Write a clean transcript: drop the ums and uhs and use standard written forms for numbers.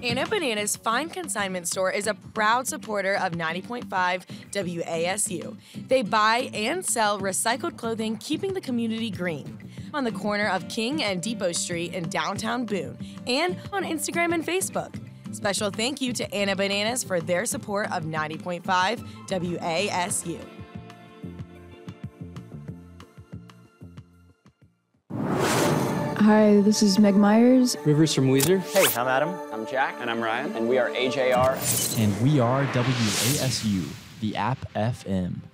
Anna Bananas Fine Consignment Store is a proud supporter of 90.5 WASU. They buy and sell recycled clothing, keeping the community green. On the corner of King and Depot Street in downtown Boone, and on Instagram and Facebook. Special thank you to Anna Bananas for their support of 90.5 WASU. Hi, this is Meg Myers. Rivers from Weezer. Hey, I'm Adam. I'm Jack. And I'm Ryan. And we are AJR. And we are WASU, the App FM.